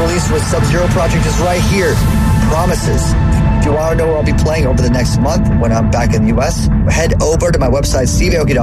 release with Sub-Zero project is right here. Promises. If you want to know where I'll be playing over the next month when I'm back in the US, head over to my website, steveaoki.com.